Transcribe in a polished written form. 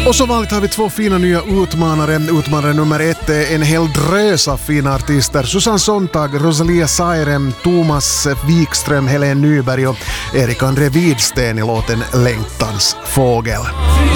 Och som vanligt har vi två fina nya utmanare. Utmanare nummer 1 är en hel drös av fina artister. Susanne Sontag, Rosalia Sairem, Thomas Wikström, Helen Nyberg och Erik André Widsten i låten Längtans fågel.